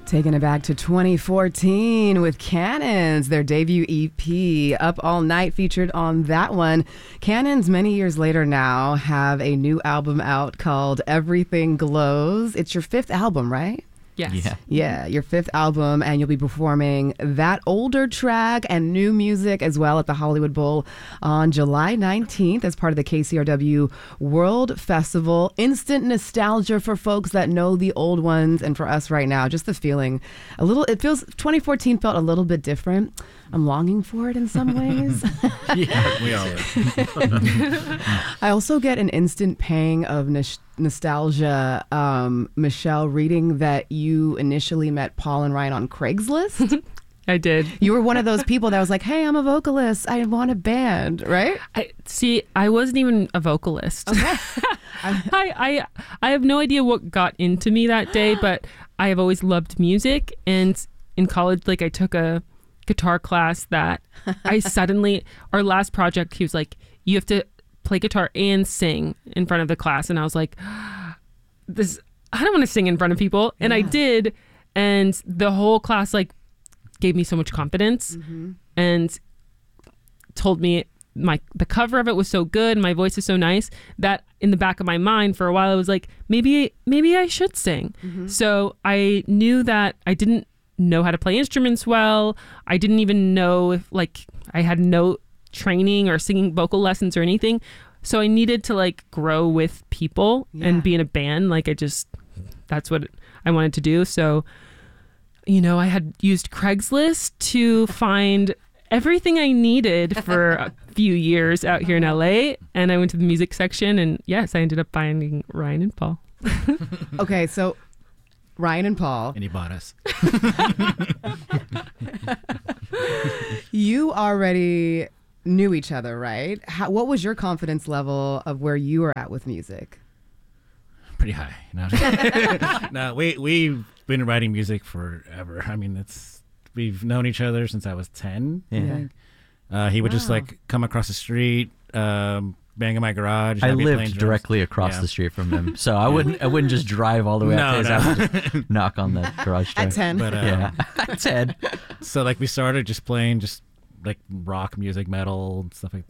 Taking it back to 2014 with Cannons, their debut EP, Up All Night, featured on that one. Cannons, many years later now, have a new album out called Everything Glows. It's your fifth album, right? Yes. Yeah, your fifth album, and you'll be performing that older track and new music as well at the Hollywood Bowl on July 19th as part of the KCRW World Festival. Instant nostalgia for folks that know the old ones, and for us right now, just the feeling it feels 2014 felt a little bit different. I'm longing for it in some ways. Yeah, we all are. I also get an instant pang of nostalgia, Michelle, reading that you initially met Paul and Ryan on Craigslist. I did. You were one of those people that was like, hey, I'm a vocalist. I want a band, right? I wasn't even a vocalist. Okay. I have no idea what got into me that day, but I have always loved music. And in college, I took a guitar class that I suddenly, our last project, he was like, you have to play guitar and sing in front of the class. And I was like, I don't want to sing in front of people. And I did. And the whole class gave me so much confidence and told me the cover of it was so good and my voice is so nice that in the back of my mind for a while I was like, maybe I should sing. So I knew that I didn't know how to play instruments well. I didn't even know if I had no training or singing vocal lessons or anything. So I needed to grow with people and be in a band. That's what I wanted to do. So, I had used Craigslist to find everything I needed for a few years out here in LA. And I went to the music section and yes, I ended up finding Ryan and Paul. Okay, so Ryan and Paul. And he bought us. You already knew each other, right? What was your confidence level of where you were at with music? Pretty high. No, we've been writing music forever. I mean, we've known each other since I was 10. Yeah. I think. He would just come across the street, bang in my garage. I I'd be playing lived drums. directly across the street from him, so I wouldn't just drive all the way up to his house to knock on the garage door. At 10. But, At 10. So we started just playing rock music, metal, and stuff like that.